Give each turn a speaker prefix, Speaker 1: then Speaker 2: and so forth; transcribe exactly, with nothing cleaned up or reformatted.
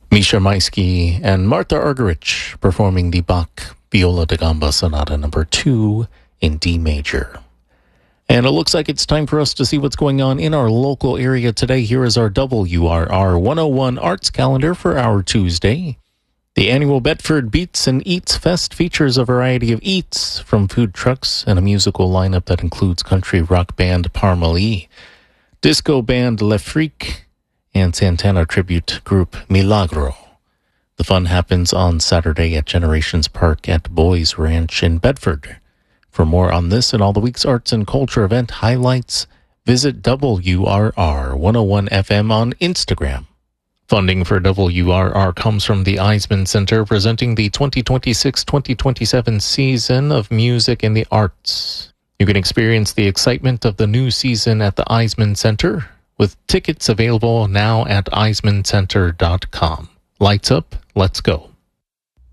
Speaker 1: Misha Maisky and Martha Argerich performing the Bach Viola da Gamba Sonata number two in D major. And it looks like it's time for us to see what's going on in our local area today. Here is our W R R one oh one Arts Calendar for our Tuesday. The annual Bedford Beats and Eats Fest features a variety of eats from food trucks and a musical lineup that includes country rock band Parmalee, disco band Le Freak, and Santana tribute group Milagro. The fun happens on Saturday at Generations Park at Boys Ranch in Bedford. For more on this and all the week's arts and culture event highlights, visit W R R one oh one F M on Instagram. Funding for W R R comes from the Eisman Center, presenting the twenty twenty-six twenty twenty-seven season of music and the arts. You can experience the excitement of the new season at the Eisman Center, with tickets available now at eisman center dot com. Lights up, let's go.